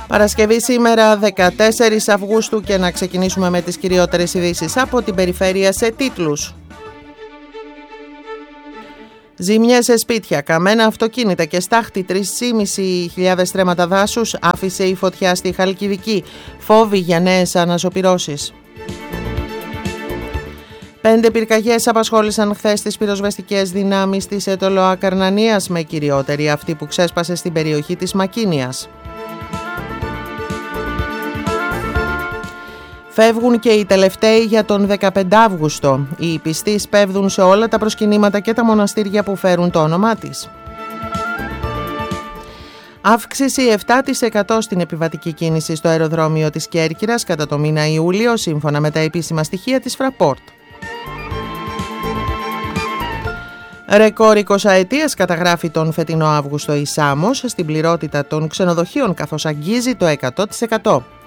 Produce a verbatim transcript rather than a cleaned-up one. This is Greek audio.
Παρασκευή σήμερα δεκατέσσερις Αυγούστου και να ξεκινήσουμε με τις κυριότερες ειδήσεις από την περιφέρεια σε τίτλους. Ζημιές σε σπίτια, καμένα αυτοκίνητα και στάχτη, τρεις και μισή χιλιάδες στρέμματα δάσους άφησε η φωτιά στη Χαλκιδική, φόβοι για νέες αναζωπυρώσεις. Πέντε πυρκαγιές απασχόλησαν χθες τις πυροσβεστικές δυνάμεις της Αιτωλοακαρνανίας, με κυριότερη αυτή που ξέσπασε στην περιοχή της Μακίνιας. Φεύγουν και οι τελευταίοι για τον δεκαπέντε Αύγουστο. Οι πιστοί σπέβδουν σε όλα τα προσκυνήματα και τα μοναστήρια που φέρουν το όνομά της. Αύξηση επτά τοις εκατό στην επιβατική κίνηση στο αεροδρόμιο της Κέρκυρας κατά το μήνα Ιούλιο, σύμφωνα με τα επίσημα στοιχεία της Fraport. Ρεκόρ εικοσαετίας καταγράφει τον φετινό Αύγουστο η Σάμος στην πληρότητα των ξενοδοχείων, καθώς αγγίζει το εκατό τοις εκατό.